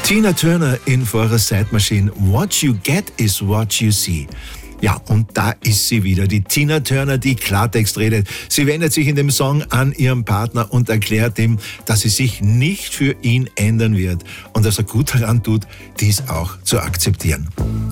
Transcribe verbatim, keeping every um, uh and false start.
Tina Turner in Forest Side Machine. What you get is what you see. Ja, und da ist sie wieder, die Tina Turner, die Klartext redet. Sie wendet sich in dem Song an ihren Partner und erklärt ihm, dass sie sich nicht für ihn ändern wird und dass er gut daran tut, dies auch zu akzeptieren.